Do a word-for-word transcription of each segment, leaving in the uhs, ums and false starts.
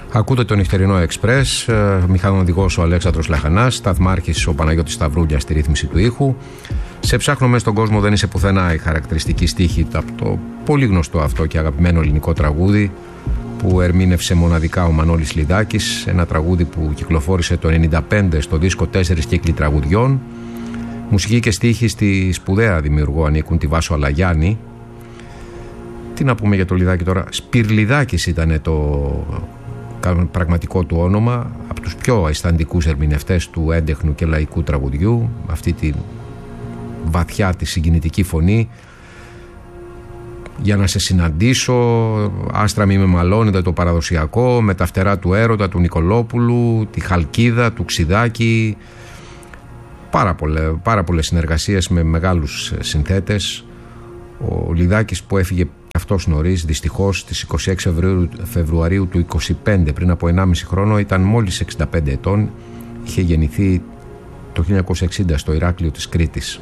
Ακούτε το νυχτερινό Εξπρές, μηχανοδηγός ο Αλέξανδρος Λαχανάς, σταθμάρχης ο Παναγιώτης Σταυρούλιας στη ρύθμιση του ήχου. Σε ψάχνω μέσα στον κόσμο δεν είσαι πουθενά η χαρακτηριστική στίχη από το πολύ γνωστό αυτό και αγαπημένο ελληνικό τραγούδι που ερμήνευσε μοναδικά ο Μανώλης Λιδάκης, ένα τραγούδι που κυκλοφόρησε το ενενήντα πέντε στο δίσκο τέσσερις κύκλοι τραγουδιών. Μουσική και στίχη στη σπουδαία δημιουργό ανήκουν τη Βάσο Αλαγιάννη. Τι να πούμε για το Λιδάκη τώρα, Σπυρλιδάκης ήταν το πραγματικό του όνομα, από τους πιο αισθαντικούς ερμηνευτές του έντεχνου και λαϊκού τραγουδιού, αυτή τη βαθιά, τη συγκινητική φωνή. Για να σε συναντήσω, άστρα μη με μαλώνετε, το παραδοσιακό, με τα φτερά του έρωτα του Νικολόπουλου, τη Χαλκίδα του Ξιδάκη, πάρα, πολλέ, πάρα πολλές συνεργασίες με μεγάλους συνθέτες. Ο Λιδάκης που έφυγε αυτός νωρίς, δυστυχώς, στις είκοσι έξι Φεβρουαρίου του είκοσι πέντε, πριν από ενάμιση χρόνο, ήταν μόλις εξήντα πέντε ετών. Είχε γεννηθεί το χίλια εννιακόσια εξήντα στο Ηράκλειο της Κρήτης.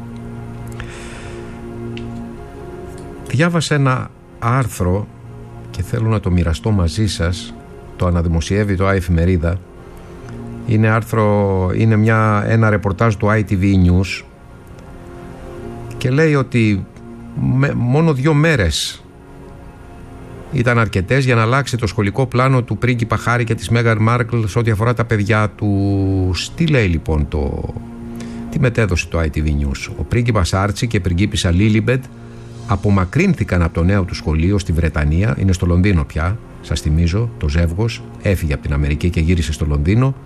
Διάβασα ένα άρθρο και θέλω να το μοιραστώ μαζί σας. Το αναδημοσιεύει το Εφημερίδα. Είναι άρθρο, είναι μια, ένα ρεπορτάζ του άι τι βι News και λέει ότι με, μόνο δύο μέρες ήταν αρκετές για να αλλάξει το σχολικό πλάνο του πρίγκιπα Χάρη και της Μέγαν Μάρκλ σε ό,τι αφορά τα παιδιά του. Τι λέει λοιπόν το... Τι μετέδωσε το άι τι βι News? Ο πρίγκιπας Άρτσι και η πριγκίπισσα Λίλιμπετ απομακρύνθηκαν από το νέο του σχολείο στη Βρετανία. Είναι στο Λονδίνο πια, σας θυμίζω, το ζεύγος έφυγε από την Αμερική και γύρισε στο Λονδίνο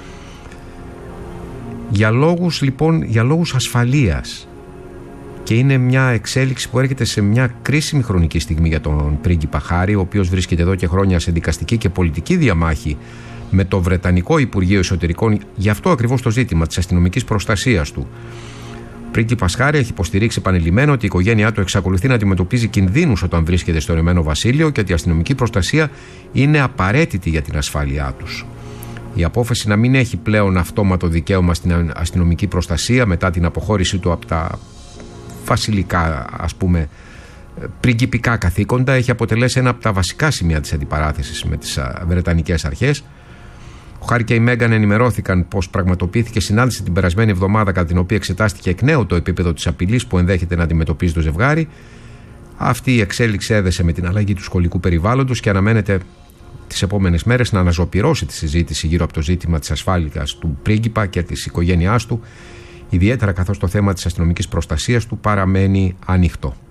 για λόγους λοιπόν, για λόγους ασφαλείας. Και είναι μια εξέλιξη που έρχεται σε μια κρίσιμη χρονική στιγμή για τον πρίγκιπα Χάρη, ο οποίος βρίσκεται εδώ και χρόνια σε δικαστική και πολιτική διαμάχη με το Βρετανικό Υπουργείο Εσωτερικών για αυτό ακριβώς το ζήτημα της αστυνομικής προστασίας του. Ο πρίγκιπας Χάρη έχει υποστηρίξει επανειλημμένο ότι η οικογένειά του εξακολουθεί να αντιμετωπίζει κινδύνους όταν βρίσκεται στο Ηνωμένο Βασίλειο και ότι η αστυνομική προστασία είναι απαραίτητη για την ασφάλειά τους. Η απόφαση να μην έχει πλέον αυτόματο δικαίωμα στην αστυνομική προστασία μετά την αποχώρησή του από τα βασιλικά, ας πούμε, πριγκιπικά καθήκοντα έχει αποτελέσει ένα από τα βασικά σημεία της αντιπαράθεσης με τις βρετανικές αρχές. Ο Χάρη και η Μέγαν ενημερώθηκαν πως πραγματοποιήθηκε συνάντηση την περασμένη εβδομάδα κατά την οποία εξετάστηκε εκ νέου το επίπεδο της απειλής που ενδέχεται να αντιμετωπίζει το ζευγάρι. Αυτή η εξέλιξη έδεσε με την αλλαγή του σχολικού περιβάλλοντος και αναμένεται τις επόμενες μέρες να αναζωπυρώσει τη συζήτηση γύρω από το ζήτημα της ασφάλειας του πρίγκιπα και της οικογένειάς του, ιδιαίτερα καθώς το θέμα της αστυνομικής προστασίας του παραμένει ανοιχτό.